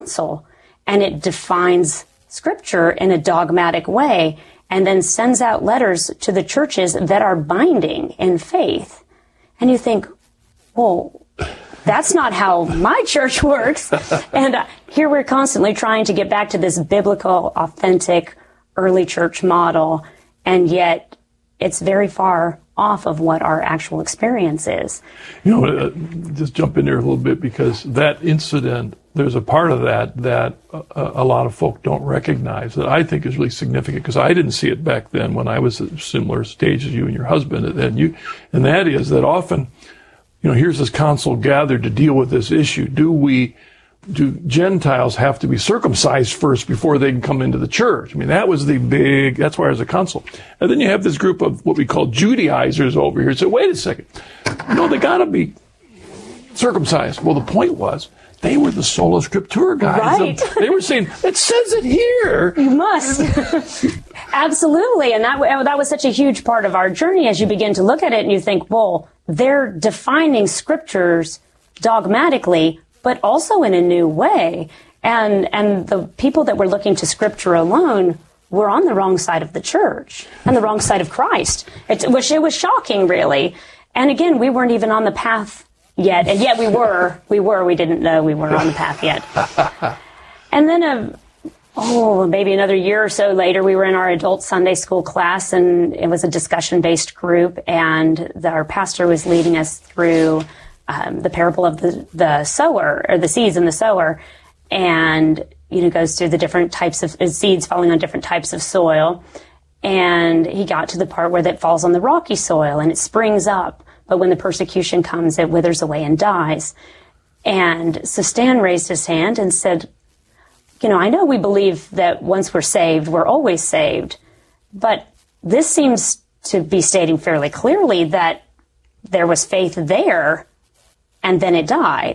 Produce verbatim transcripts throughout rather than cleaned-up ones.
council, and it defines Scripture in a dogmatic way, and then sends out letters to the churches that are binding in faith. And you think, well, that's not how my church works. And uh, here we're constantly trying to get back to this biblical, authentic, early church model, and yet it's very far off of what our actual experience is. You know, uh, just jump in there a little bit, because that incident, there's a part of that that a, a lot of folk don't recognize that I think is really significant, because I didn't see it back then when I was at a similar stage as you and your husband. And you, and that is that often, you know, here's this council gathered to deal with this issue. Do we, do Gentiles have to be circumcised first before they can come into the church? I mean, that was the big, that's why there's a council. And then you have this group of what we call Judaizers over here. So wait a second. No, they gotta be circumcised. Well, the point was, they were the sola scriptura guys. Right. They were saying, it says it here. You must. Absolutely. And that, that was such a huge part of our journey as you begin to look at it and you think, well, they're defining scriptures dogmatically, but also in a new way. And, and the people that were looking to Scripture alone were on the wrong side of the church and the wrong side of Christ, it, which it was shocking, really. And again, we weren't even on the path yet. And yet we were, we were, we didn't know we weren't on the path yet. And then, a, oh, maybe another year or so later, we were in our adult Sunday school class, and it was a discussion-based group, and the, our pastor was leading us through Um, the parable of the, the sower, or the seeds in the sower, and, you know, goes through the different types of uh, seeds falling on different types of soil. And he got to the part where that falls on the rocky soil and it springs up, but when the persecution comes, it withers away and dies. And so Stan raised his hand and said, you know, I know we believe that once we're saved, we're always saved, but this seems to be stating fairly clearly that there was faith there, and then it died.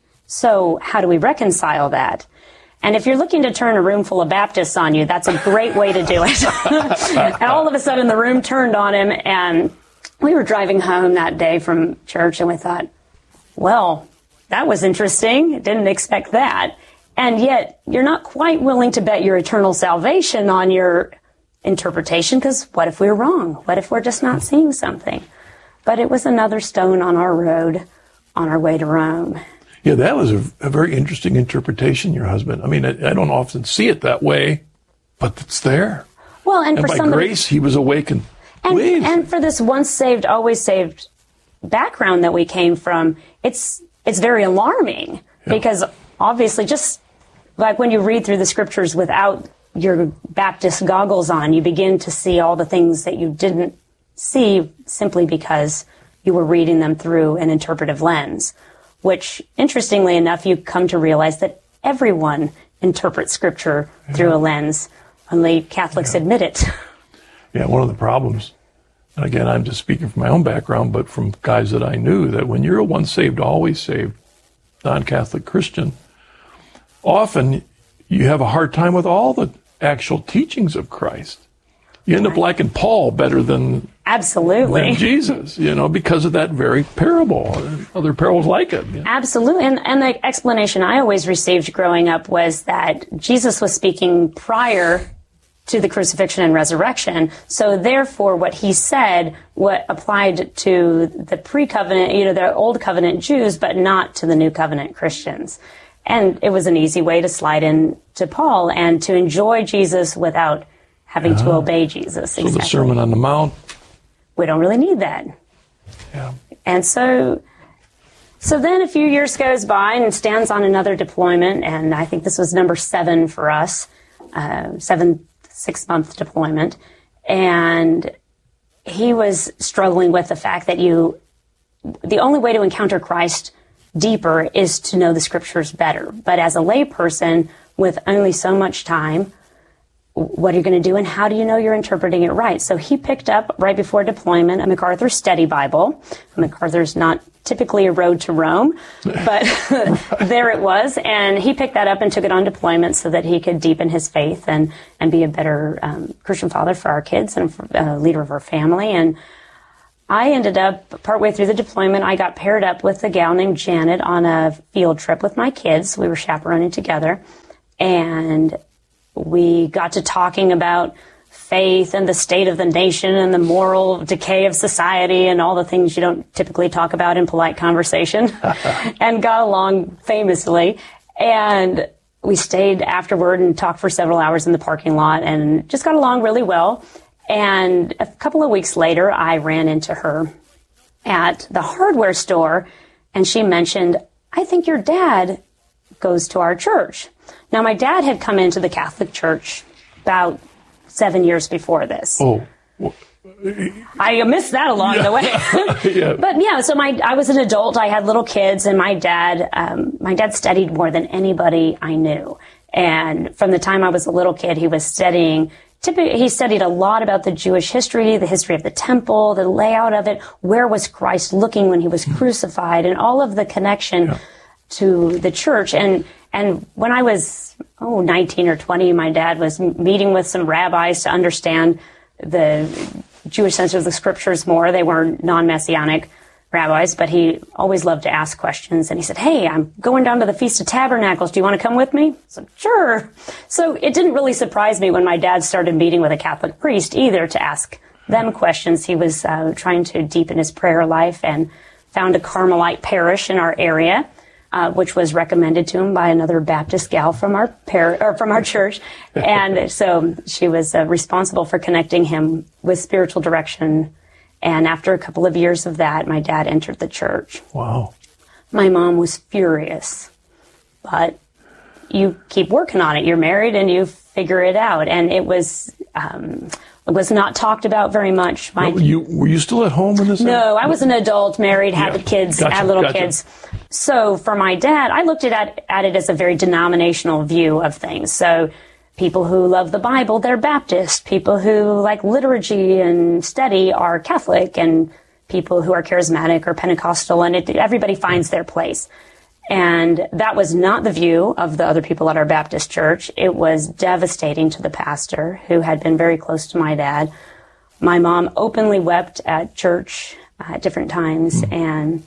So how do we reconcile that? And if you're looking to turn a room full of Baptists on you, that's a great way to do it. And all of a sudden the room turned on him, and we were driving home that day from church, and we thought, well, that was interesting. Didn't expect that. And yet you're not quite willing to bet your eternal salvation on your interpretation, because what if we're wrong? What if we're just not seeing something? But it was another stone on our road on our way to Rome. Yeah, that was a, a very interesting interpretation, your husband. I mean, I, I don't often see it that way, but it's there. Well, and, and for by some grace, he was awakened. And, Please. and for this once saved, always saved background that we came from, it's it's very alarming, yeah. Because obviously, just like when you read through the scriptures without your Baptist goggles on, you begin to see all the things that you didn't see simply because you were reading them through an interpretive lens, which, interestingly enough, you come to realize that everyone interprets Scripture yeah. through a lens. Only Catholics yeah. admit it. Yeah, one of the problems, and again, I'm just speaking from my own background, but from guys that I knew, that when you're a once saved, always saved non-Catholic Christian, often you have a hard time with all the actual teachings of Christ. You end up liking Paul better than absolutely than Jesus, you know, because of that very parable. Other parables like it. You know? Absolutely. And, and the explanation I always received growing up was that Jesus was speaking prior to the crucifixion and resurrection. So therefore, what he said what applied to the pre-covenant, you know, the old covenant Jews, but not to the new covenant Christians. And it was an easy way to slide in to Paul and to enjoy Jesus without having uh-huh. to obey Jesus. So exactly. The Sermon on the Mount. We don't really need that. Yeah. And so, so then a few years goes by and Stan's on another deployment, and I think this was number seven for us, uh, seven, six-month deployment. And he was struggling with the fact that you, the only way to encounter Christ deeper is to know the scriptures better. But as a layperson with only so much time, what are you going to do, and how do you know you're interpreting it right? So he picked up, right before deployment, a MacArthur Study Bible. MacArthur's not typically a road to Rome, but there it was. And he picked that up and took it on deployment so that he could deepen his faith and, and be a better um, Christian father for our kids and a uh, leader of our family. And I ended up, partway through the deployment, I got paired up with a gal named Janet on a field trip with my kids. We were chaperoning together. And we got to talking about faith and the state of the nation and the moral decay of society and all the things you don't typically talk about in polite conversation, and got along famously. And we stayed afterward and talked for several hours in the parking lot and just got along really well. And a couple of weeks later, I ran into her at the hardware store, and she mentioned, I think your dad goes to our church. Now, my dad had come into the Catholic Church about seven years before this. Oh. I missed that along yeah. the way. yeah. But yeah, so my I was an adult. I had little kids, and my dad, um, my dad studied more than anybody I knew. And from the time I was a little kid, he was studying. Typically, he studied a lot about the Jewish history, the history of the temple, the layout of it. Where was Christ looking when he was crucified, and all of the connection yeah. to the church. And and when I was oh nineteen or twenty, my dad was meeting with some rabbis to understand the Jewish sense of the scriptures more. They were non-Messianic rabbis, but he always loved to ask questions. And he said, hey, I'm going down to the Feast of Tabernacles. Do you want to come with me? I said, sure. So it didn't really surprise me when my dad started meeting with a Catholic priest either to ask them questions. He was uh, trying to deepen his prayer life and found a Carmelite parish in our area, uh, which was recommended to him by another Baptist gal from our par- or from our church. And so she was uh, responsible for connecting him with spiritual direction. And after a couple of years of that, my dad entered the church. Wow. My mom was furious, but you keep working on it. You're married and you figure it out. And it was, um, it was not talked about very much. My, no, you, were you still at home in this? No, I was an adult, married, had yeah. kids, gotcha, had little gotcha. kids. So for my dad, I looked at, at it as a very denominational view of things. So people who love the Bible, they're Baptist. People who like liturgy and study are Catholic, and people who are charismatic or Pentecostal, and it, everybody finds their place. And that was not the view of the other people at our Baptist church. It was devastating to the pastor, who had been very close to my dad. My mom openly wept at church at different times, mm. and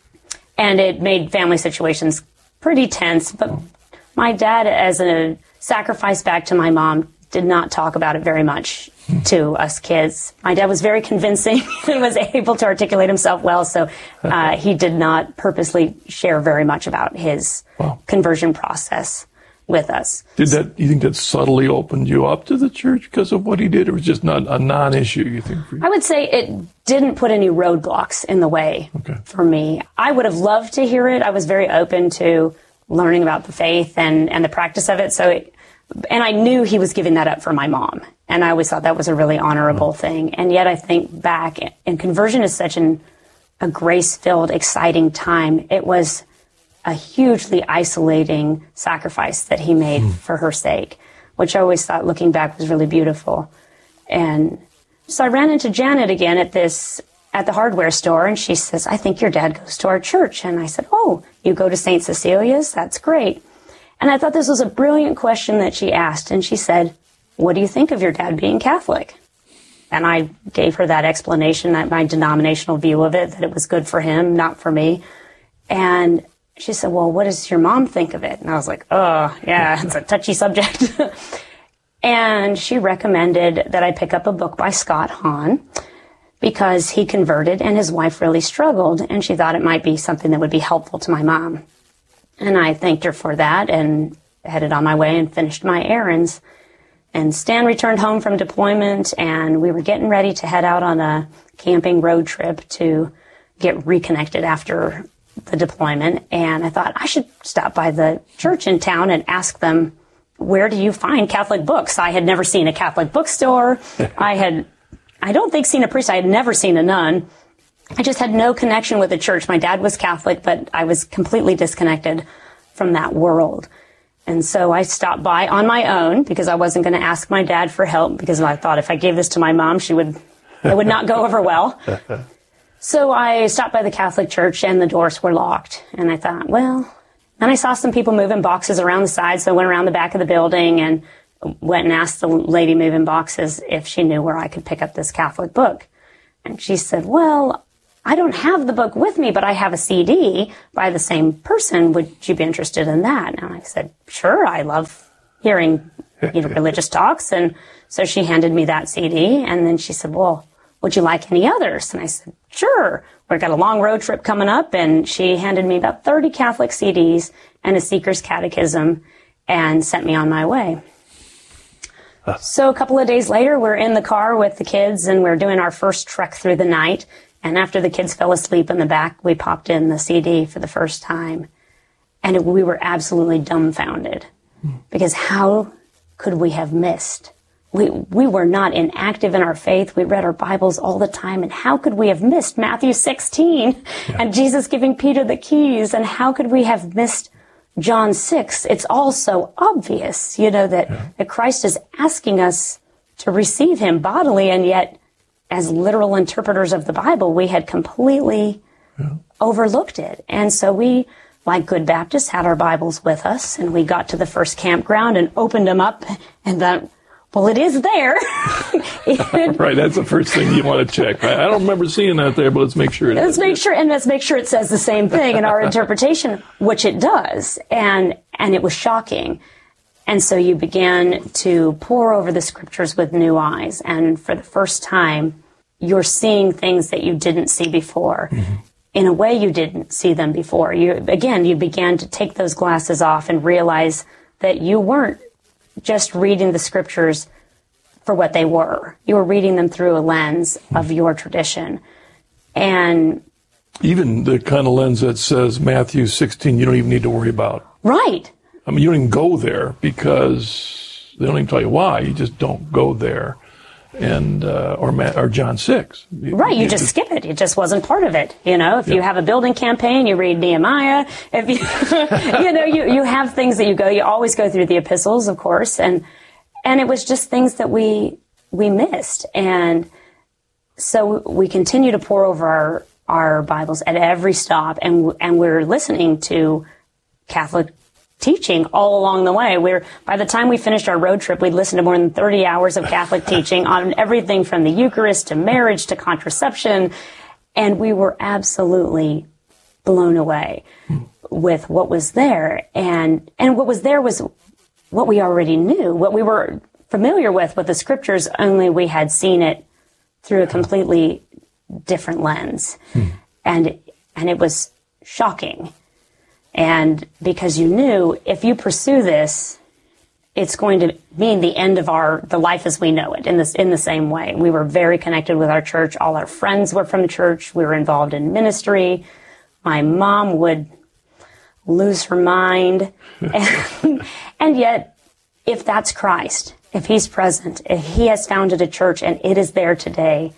and it made family situations pretty tense. But my dad, as a sacrifice back to my mom, did not talk about it very much to us kids. My dad was very convincing and was able to articulate himself well, so uh, he did not purposely share very much about his wow. conversion process with us. Did that? You think that subtly opened you up to the church because of what he did, or was just not a non-issue, you think? For you? I would say it didn't put any roadblocks in the way okay. for me. I would have loved to hear it. I was very open to learning about the faith and, and the practice of it. So, it, and I knew he was giving that up for my mom. And I always thought that was a really honorable mm-hmm. thing. And yet I think back, and conversion is such an, a grace-filled, exciting time. It was a hugely isolating sacrifice that he made mm. for her sake, which I always thought, looking back, was really beautiful. And so I ran into Janet again at this, at the hardware store, and she says, I think your dad goes to our church. And I said, oh, you go to Saint Cecilia's? That's great. And I thought this was a brilliant question that she asked. And she said, what do you think of your dad being Catholic? And I gave her that explanation, that my denominational view of it, that it was good for him, not for me. And she said, well, what does your mom think of it? And I was like, oh, yeah, it's a touchy subject. And she recommended that I pick up a book by Scott Hahn, because he converted and his wife really struggled, and she thought it might be something that would be helpful to my mom. And I thanked her for that and headed on my way and finished my errands. And Stan returned home from deployment, and we were getting ready to head out on a camping road trip to get reconnected after the deployment. And I thought I should stop by the church in town and ask them, where do you find Catholic books? I had never seen a Catholic bookstore. I had, I don't think, seen a priest. I had never seen a nun. I just had no connection with the church. My dad was Catholic, but I was completely disconnected from that world. And so I stopped by on my own, because I wasn't going to ask my dad for help, because I thought if I gave this to my mom, she would, it would not go over well. So I stopped by the Catholic church, and the doors were locked. And I thought, well, then I saw some people moving boxes around the side. So I went around the back of the building and went and asked the lady moving boxes if she knew where I could pick up this Catholic book. And she said, well, I don't have the book with me, but I have a C D by the same person. Would you be interested in that? And I said, sure, I love hearing, you know, religious talks. And so she handed me that C D, and then she said, well, would you like any others? And I said, sure. We've got a long road trip coming up, and she handed me about thirty Catholic C Ds and a Seeker's Catechism and sent me on my way. Huh. So a couple of days later, we're in the car with the kids, and we're doing our first trek through the night. And after the kids fell asleep in the back, we popped in the C D for the first time. And it, we were absolutely dumbfounded. Hmm. Because how could we have missed? We we were not inactive in our faith. We read our Bibles all the time. And how could we have missed Matthew sixteen yeah. and Jesus giving Peter the keys? And how could we have missed John six? It's all so obvious, you know, that, yeah. that Christ is asking us to receive him bodily, and yet as literal interpreters of the Bible, we had completely yeah. overlooked it. And so we, like good Baptists, had our Bibles with us, and we got to the first campground and opened them up and thought, well, it is there. it, right, that's the first thing you want to check. Right? I don't remember seeing that there, but let's make sure it let's is. make sure, and let's make sure it says the same thing in our interpretation, which it does. And and it was shocking. And so you began to pore over the scriptures with new eyes. And for the first time, you're seeing things that you didn't see before. Mm-hmm. In a way you didn't see them before. You again, you began to take those glasses off and realize that you weren't just reading the scriptures for what they were. You were reading them through a lens of your tradition. And even the kind of lens that says Matthew sixteen, you don't even need to worry about. Right. I mean, you don't even go there because they don't even tell you why. You just don't go there. And, uh, or, or John six. Right. You, you just, just skip it. It just wasn't part of it. You know, if yeah. you have a building campaign, you read Nehemiah. If you, you know, you, you have things that you go, you always go through the epistles, of course. And, and it was just things that we, we missed. And so we continue to pour over our, our Bibles at every stop. And, and we're listening to Catholic teaching all along the way. We're, by the time we finished our road trip, we'd listened to more than thirty hours of Catholic teaching on everything from the Eucharist to marriage to contraception. And we were absolutely blown away with what was there. And, and what was there was what we already knew, what we were familiar with, with the scriptures, only we had seen it through a completely different lens. Hmm. And, and it was shocking. And because you knew if you pursue this, it's going to mean the end of our, the life as we know it in this, in the same way. We were very connected with our church. All our friends were from church. We were involved in ministry. My mom would lose her mind. and, and yet, if that's Christ, if he's present, if he has founded a church and it is there today,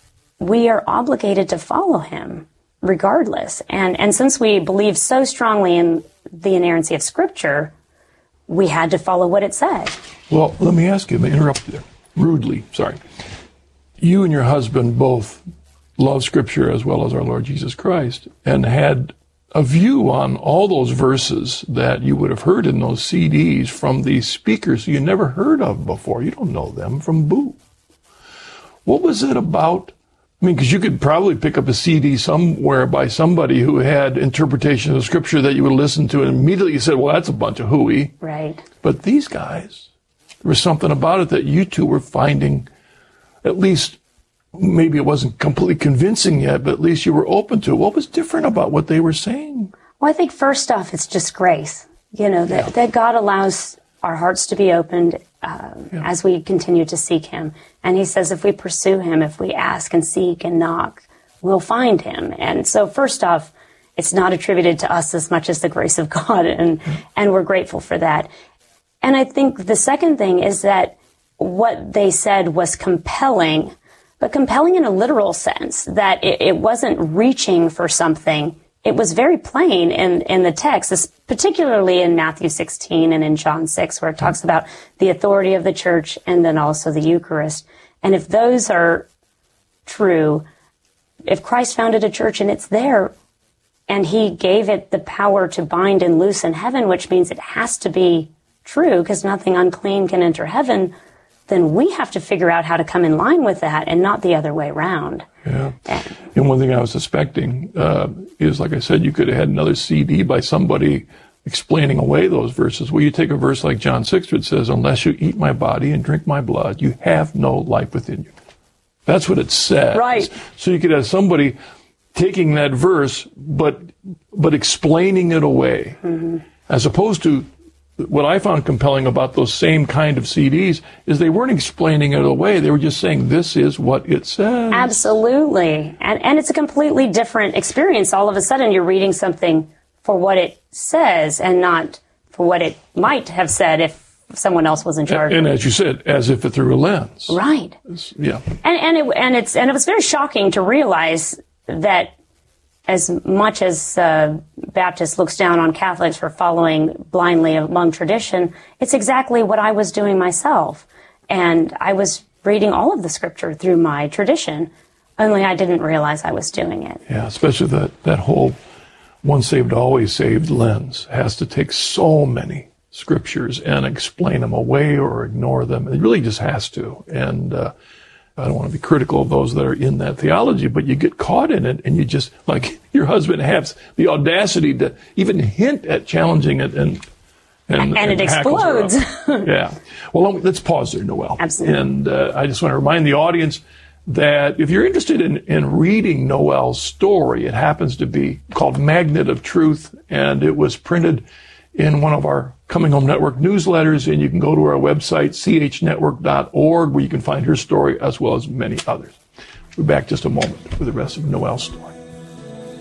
we are obligated to follow him. Regardless. And and since we believe so strongly in the inerrancy of Scripture, we had to follow what it said. Well, let me ask you, let me interrupt you there. Rudely, sorry. You and your husband both love Scripture as well as our Lord Jesus Christ, and had a view on all those verses that you would have heard in those C Ds from these speakers you never heard of before. You don't know them from Boo. What was it about? I mean, because you could probably pick up a C D somewhere by somebody who had interpretation of Scripture that you would listen to, and immediately you said, well, that's a bunch of hooey. Right. But these guys, there was something about it that you two were finding, at least, maybe it wasn't completely convincing yet, but at least you were open to it. What was different about what they were saying? Well, I think first off, it's just grace. You know, that, yeah. that God allows our hearts to be opened uh, yeah. as we continue to seek him. And he says if we pursue him, if we ask and seek and knock, we'll find him. And so first off, it's not attributed to us as much as the grace of God, and, mm-hmm. and we're grateful for that. And I think the second thing is that what they said was compelling, but compelling in a literal sense, that it, it wasn't reaching for something. It was very plain in, in the text, particularly in Matthew sixteen and in John six, where it talks about the authority of the church and then also the Eucharist. And if those are true, if Christ founded a church and it's there, and he gave it the power to bind and loose in heaven, which means it has to be true because nothing unclean can enter heaven, then we have to figure out how to come in line with that and not the other way around. Yeah. And one thing I was suspecting uh, is, like I said, you could have had another C D by somebody explaining away those verses. Well, you take a verse like John six, which says, unless you eat my body and drink my blood, you have no life within you. That's what it says. Right. So you could have somebody taking that verse, but but explaining it away, mm-hmm. as opposed to what I found compelling about those same kind of C Ds is they weren't explaining it away. They were just saying, this is what it says. Absolutely. And, and it's a completely different experience. All of a sudden, you're reading something for what it says and not for what it might have said if someone else was in charge. And, and as you said, as if it through a lens. Right. It's, yeah. And, and, it, and, it's, and it was very shocking to realize that as much as uh, Baptist looks down on Catholics for following blindly among tradition, it's exactly what I was doing myself. And I was reading all of the scripture through my tradition, only I didn't realize I was doing it. Yeah, especially that, that whole once saved, always saved lens has to take so many scriptures and explain them away or ignore them. It really just has to. And uh, I don't want to be critical of those that are in that theology, but you get caught in it and you just, like your husband has the audacity to even hint at challenging it and and, and, and it explodes. Yeah. Well, let's pause there, Noelle. Absolutely. And uh, I just want to remind the audience that if you're interested in, in reading Noelle's story, it happens to be called Magnet of Truth, and it was printed in one of our Coming Home Network newsletters, and you can go to our website, c h network dot org, where you can find her story as well as many others. We'll be back just a moment with the rest of Noelle's story.